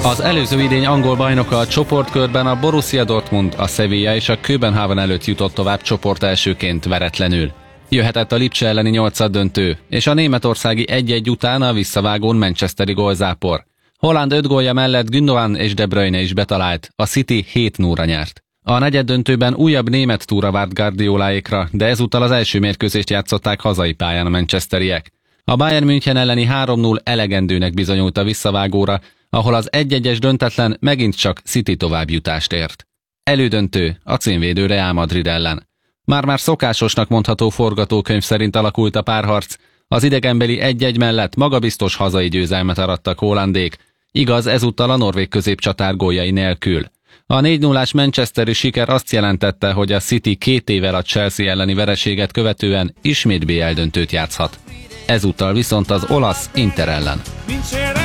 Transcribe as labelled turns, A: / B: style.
A: Az előző idény angol bajnoka a csoportkörben a Borussia Dortmund, a Sevilla és a Köbenhavn előtt jutott tovább csoport elsőként veretlenül. Jöhetett a Lipcse elleni nyolcaddöntő, és a németországi 1-1 után a visszavágón manchesteri gólzápor. Haaland 5 gólja mellett Gündogan és De Bruyne is betalált, a City 7-0-ra nyert. A negyeddöntőben újabb német túra várt Guardioláékra, de ezúttal az első mérkőzést játszották hazai pályán a manchesteriek. A Bayern München elleni 3-0 elegendőnek bizonyult a visszavágóra, ahol az 1-1-es döntetlen megint csak City továbbjutást ért. Elődöntő a címvédő Real Madrid ellen. Már-már szokásosnak mondható forgatókönyv szerint alakult a párharc, az idegenbeli 1-1 mellett magabiztos hazai győzelmet arattak Haalandék, igaz ezúttal a norvég középcsatár góljai nélkül. A 4-0-ás manchesteri siker azt jelentette, hogy a City 2 évvel a Chelsea elleni vereséget követően ismét BL döntőt játszhat. Ezúttal viszont az olasz Inter ellen.